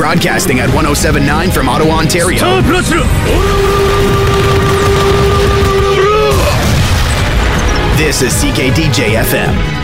broadcasting at 107.9 from Ottawa, Ontario. This is CKDJ FM.